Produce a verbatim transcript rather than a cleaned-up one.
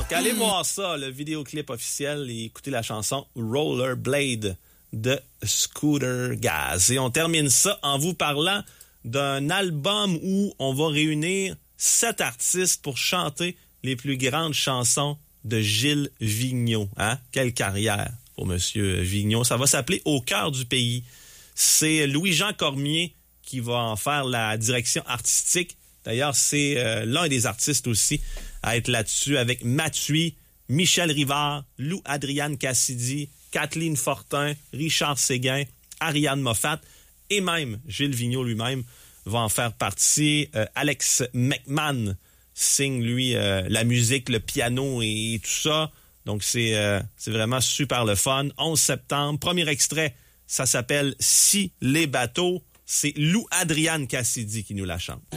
allez voir ça, le vidéoclip officiel, et écoutez la chanson Rollerblade de Scooter Gaz. Et on termine ça en vous parlant d'un album où on va réunir sept artistes pour chanter les plus grandes chansons de Gilles Vigneault. Hein? Quelle carrière pour Monsieur Vigneault. Ça va s'appeler Au cœur du pays. C'est Louis-Jean Cormier qui va en faire la direction artistique. D'ailleurs, c'est euh, l'un des artistes aussi à être là-dessus avec Mathuy, Michel Rivard, Lou Adriane Cassidy, Kathleen Fortin, Richard Séguin, Ariane Moffat et même Gilles Vigneault lui-même va en faire partie. Euh, Alex McMahon signe, lui, euh, la musique, le piano et, et tout ça. Donc, c'est, euh, c'est vraiment super le fun. onze septembre, premier extrait, ça s'appelle « Si les bateaux ». C'est Lou Adriane Cassidy qui nous la chante.